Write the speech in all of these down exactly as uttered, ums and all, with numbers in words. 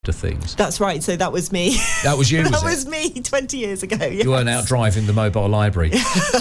to things. That's right. So that was me. That was you, was That it? was me twenty years ago. Yes. You weren't out driving the mobile library.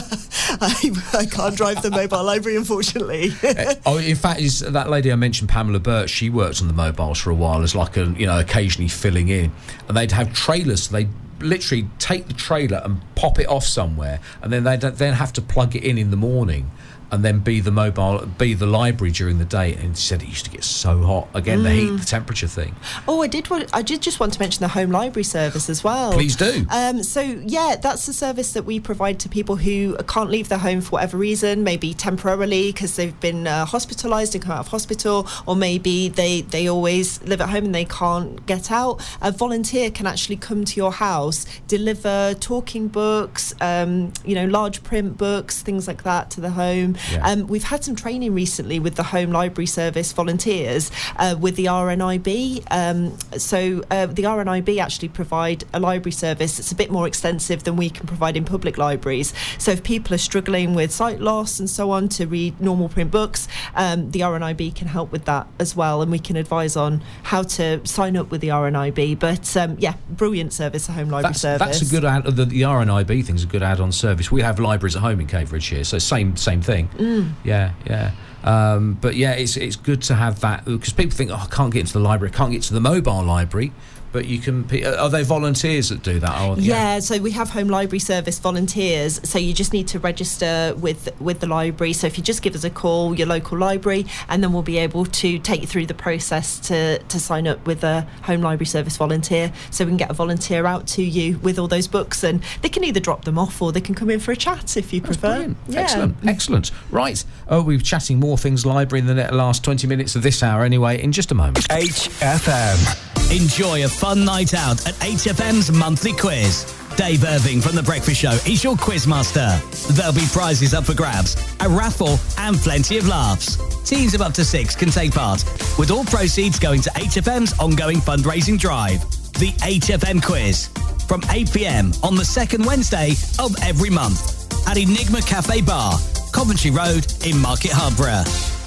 I, I can't drive the mobile library, unfortunately. uh, oh, in fact, is that lady I mentioned, Pamela Burt, she worked on the mobiles for a while as like a, you know, occasionally filling in. And they'd have trailers, so they'd literally take the trailer and pop it off somewhere, and then they'd then have to plug it in in the morning and then be the mobile, be the library during the day. And she said it used to get so hot. Again, mm. the heat, the temperature thing. Oh, I did want, I did just want to mention the home library service as well. Please do. Um, so, yeah, that's the service that we provide to people who can't leave their home for whatever reason, maybe temporarily because they've been uh, hospitalised and come out of hospital, or maybe they, they always live at home and they can't get out. A volunteer can actually come to your house, deliver talking books, um, you know, large print books, things like that to the home. Yeah. Um, we've had some training recently with the Home Library Service volunteers uh, with the R N I B. Um, so uh, the R N I B actually provide a library service that's a bit more extensive than we can provide in public libraries. So if people are struggling with sight loss and so on to read normal print books, um, the R N I B can help with that as well, and we can advise on how to sign up with the R N I B. But um, yeah, brilliant service, the Home Library that's, Service. That's a good add. The, the R N I B thing's a good add-on service. We have libraries at home in Cambridgeshire, so same same thing. Mm. Yeah, yeah. Um, but yeah, it's it's good to have that, because people think, oh, I can't get into the library, I can't get to the mobile library. But you can... Are they volunteers that do that? Oh, yeah. yeah, so we have Home Library Service volunteers. So you just need to register with with the library. So if you just give us a call, your local library, and then we'll be able to take you through the process to, to sign up with a Home Library Service volunteer. So we can get a volunteer out to you with all those books, and they can either drop them off or they can come in for a chat if you That's prefer. Brilliant. Yeah. Excellent, excellent. Right, oh, we're chatting more things library in the last twenty minutes of this hour anyway, in just a moment. H F M. Enjoy a fun night out at H F M's monthly quiz. Dave Irving from The Breakfast Show is your quizmaster. There'll be prizes up for grabs, a raffle and plenty of laughs. Teams of up to six can take part, with all proceeds going to H F M's ongoing fundraising drive. The H F M Quiz, from eight p.m. on the second Wednesday of every month at Enigma Cafe Bar, Coventry Road in Market Harborough.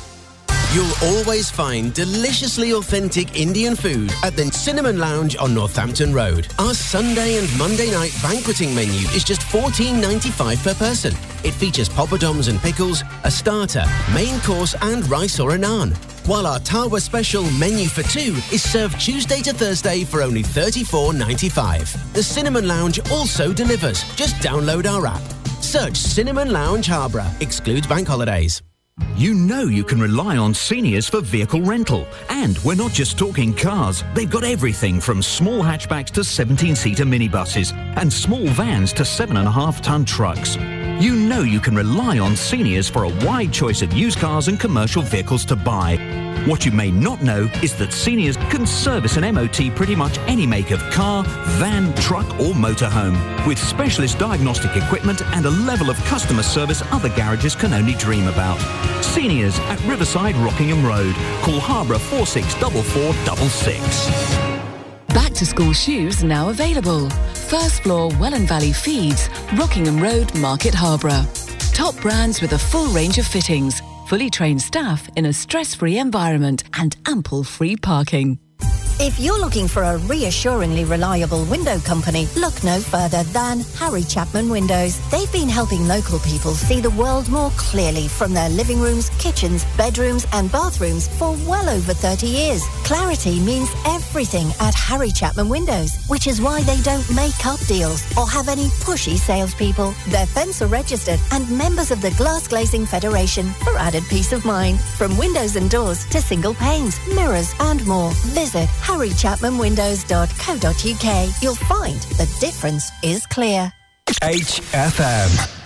You'll always find deliciously authentic Indian food at the Cinnamon Lounge on Northampton Road. Our Sunday and Monday night banqueting menu is just fourteen ninety-five per person. It features poppadoms and pickles, a starter, main course and rice or a naan. While our Tawa special menu for two is served Tuesday to Thursday for only thirty-four ninety-five. The Cinnamon Lounge also delivers. Just download our app. Search Cinnamon Lounge Harborough. Excludes bank holidays. You know you can rely on Seniors for vehicle rental. And we're not just talking cars. They've got everything from small hatchbacks to seventeen-seater minibuses and small vans to seven and a half ton trucks. You know you can rely on Seniors for a wide choice of used cars and commercial vehicles to buy. What you may not know is that Seniors can service an M O T pretty much any make of car, van, truck or motorhome, with specialist diagnostic equipment and a level of customer service other garages can only dream about. Seniors at Riverside Rockingham Road. Call Harborough four six four four six six. Back to school shoes now available. First floor Welland Valley Feeds, Rockingham Road, Market Harborough. Top brands with a full range of fittings, fully trained staff in a stress-free environment and ample free parking. If you're looking for a reassuringly reliable window company, look no further than Harry Chapman Windows. They've been helping local people see the world more clearly from their living rooms, kitchens, bedrooms and bathrooms for well over thirty years. Clarity means everything at Harry Chapman Windows, which is why they don't make up deals or have any pushy salespeople. They're Fencer registered and members of the Glass Glazing Federation for added peace of mind. From windows and doors to single panes, mirrors and more. Visit harry chapman windows dot co dot uk. You'll find the difference is clear. H F M.